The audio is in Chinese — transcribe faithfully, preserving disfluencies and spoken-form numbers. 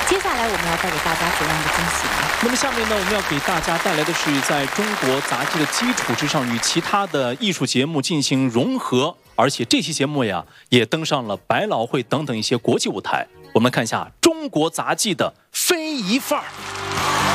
接下来我们要带给大家怎样的惊喜呢？ 那么下面呢，我们要给大家带来的是在中国杂技的基础之上，与其他的艺术节目进行融合，而且这期节目呀，也登上了百老汇等等一些国际舞台。我们看一下中国杂技的非遗范儿。